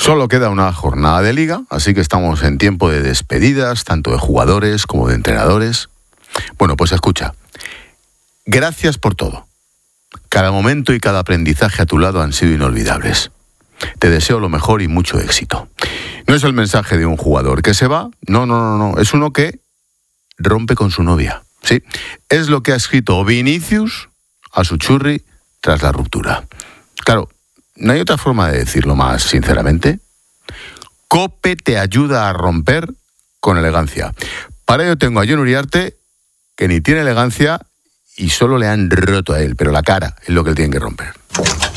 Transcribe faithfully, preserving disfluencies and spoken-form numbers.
Solo queda una jornada de liga, así que estamos en tiempo de despedidas, tanto de jugadores como de entrenadores. Bueno, pues escucha. Gracias por todo. Cada momento y cada aprendizaje a tu lado han sido inolvidables. Te deseo lo mejor y mucho éxito. No es el mensaje de un jugador que se va, no, no, no, no. Es uno que rompe con su novia. Sí, es lo que ha escrito Vinicius a su churri tras la ruptura. Claro, no hay otra forma de decirlo más sinceramente. Cope te ayuda a romper con elegancia. Para ello tengo a Jon Uriarte, que ni tiene elegancia y solo le han roto a él, pero la cara es lo que él tiene que romper.